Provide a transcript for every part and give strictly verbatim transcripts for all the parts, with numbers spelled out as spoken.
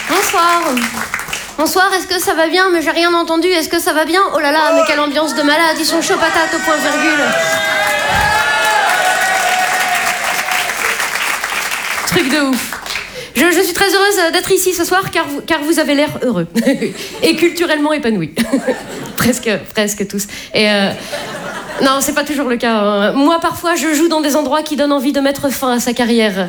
Bonsoir. Bonsoir, est-ce que ça va bien? Mais j'ai rien entendu, est-ce que ça va bien? Oh là là, mais quelle ambiance de malade, ils sont chauds patates au point virgule. Truc de ouf. Je, je suis très heureuse d'être ici ce soir car vous, car vous avez l'air heureux et culturellement épanouis. presque, presque tous. Et euh, non, c'est pas toujours le cas. Hein. Moi, parfois, je joue dans des endroits qui donnent envie de mettre fin à sa carrière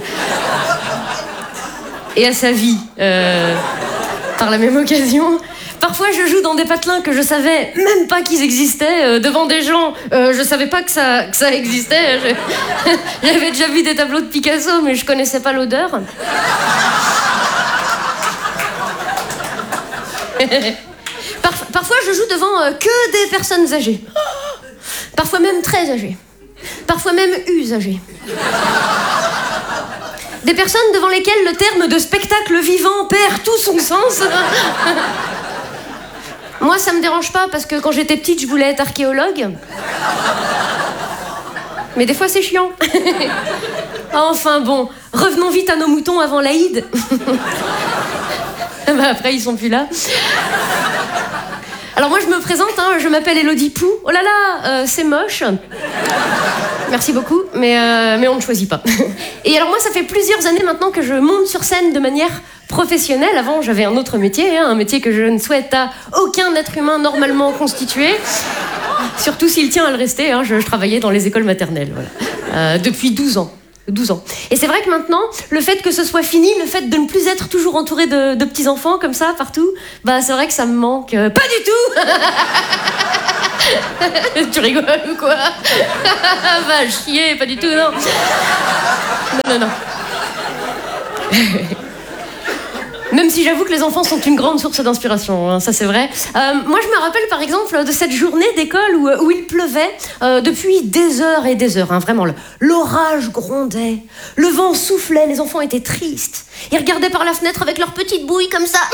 et à sa vie. Euh, par la même occasion. Parfois, je joue dans des patelins que je savais même pas qu'ils existaient, euh, devant des gens. Euh, je savais pas que ça, que ça existait. Je... J'avais déjà vu des tableaux de Picasso, mais je connaissais pas l'odeur. Par... Parfois, je joue devant euh, que des personnes âgées. Parfois même très âgées. Parfois même usagées. Des personnes devant lesquelles le terme de spectacle vivant perd tout son sens. Moi, ça me dérange pas parce que quand j'étais petite, je voulais être archéologue. Mais des fois, c'est chiant. Enfin bon, revenons vite à nos moutons avant l'Aïd. Bah, après, ils sont plus là. Alors moi, je me présente, hein, je m'appelle Élodie Pou. Oh là là, euh, c'est moche. Merci beaucoup, mais, euh, mais on ne choisit pas. Et alors moi, ça fait plusieurs années maintenant que je monte sur scène de manière professionnelle. Avant, j'avais un autre métier, hein, un métier que je ne souhaite à aucun être humain normalement constitué. Surtout s'il tient à le rester, hein, je, je travaillais dans les écoles maternelles, voilà. euh, depuis douze ans. douze ans. Et c'est vrai que maintenant, le fait que ce soit fini, le fait de ne plus être toujours entouré de, de petits-enfants comme ça, partout, bah c'est vrai que ça me manque. Euh, pas du tout. Tu rigoles ou quoi? Va chier, pas du tout, non. Non, non, non. Même si j'avoue que les enfants sont une grande source d'inspiration, hein, ça c'est vrai. Euh, moi je me rappelle par exemple de cette journée d'école où, où il pleuvait euh, depuis des heures et des heures, hein, vraiment, le, l'orage grondait, le vent soufflait, les enfants étaient tristes. Ils regardaient par la fenêtre avec leurs petites bouilles comme ça.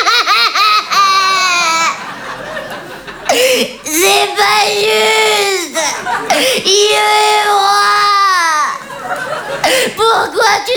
C'est pas juste. Il est moi. Pourquoi tu